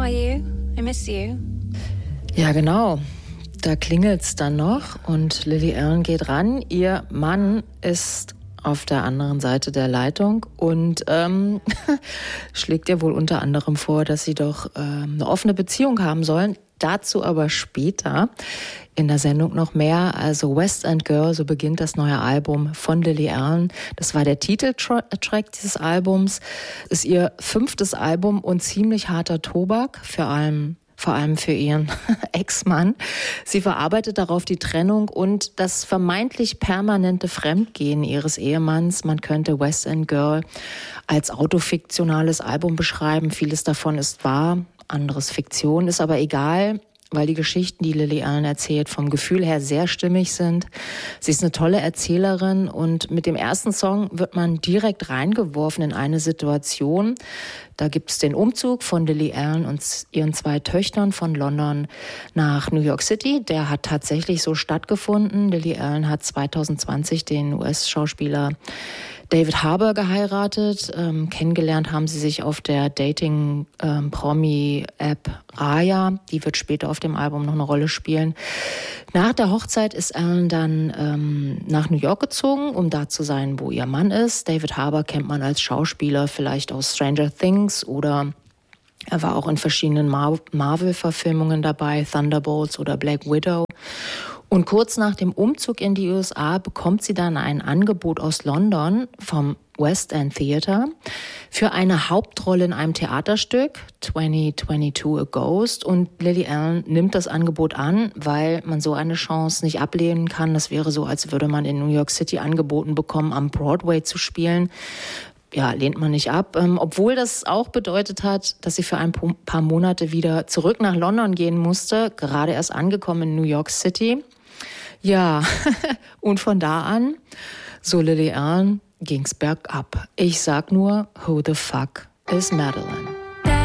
are you? I miss you. Ja, genau. Da klingelt's dann noch und Lily Allen geht ran. Ihr Mann ist auf der anderen Seite der Leitung und schlägt ihr wohl unter anderem vor, dass sie doch eine offene Beziehung haben sollen. Dazu aber später in der Sendung noch mehr. Also West End Girl, so beginnt das neue Album von Lily Allen. Das war der Titeltrack dieses Albums. Ist ihr 5. Album und ziemlich harter Tobak, vor allem für ihren Ex-Mann. Sie verarbeitet darauf die Trennung und das vermeintlich permanente Fremdgehen ihres Ehemanns. Man könnte West End Girl als autofiktionales Album beschreiben. Vieles davon ist wahr, anderes Fiktion, ist aber egal, weil die Geschichten, die Lily Allen erzählt, vom Gefühl her sehr stimmig sind. Sie ist eine tolle Erzählerin und mit dem ersten Song wird man direkt reingeworfen in eine Situation. Da gibt es den Umzug von Lily Allen und ihren 2 Töchtern von London nach New York City. Der hat tatsächlich so stattgefunden. Lily Allen hat 2020 den US-Schauspieler David Harbour geheiratet. Kennengelernt haben sie sich auf der Dating-Promi-App Raya. Die wird später auf dem Album noch eine Rolle spielen. Nach der Hochzeit ist Allen dann nach New York gezogen, um da zu sein, wo ihr Mann ist. David Harbour kennt man als Schauspieler vielleicht aus Stranger Things oder er war auch in verschiedenen Marvel-Verfilmungen dabei, Thunderbolts oder Black Widow. Und kurz nach dem Umzug in die USA bekommt sie dann ein Angebot aus London vom West End Theatre für eine Hauptrolle in einem Theaterstück, 2022 A Ghost. Und Lily Allen nimmt das Angebot an, weil man so eine Chance nicht ablehnen kann. Das wäre so, als würde man in New York City angeboten bekommen, am Broadway zu spielen. Ja, lehnt man nicht ab. Obwohl das auch bedeutet hat, dass sie für ein paar Monate wieder zurück nach London gehen musste, gerade erst angekommen in New York City. Ja, und von da an, so Lily Allen, ging's bergab. Ich sag nur, who the fuck is Madeline?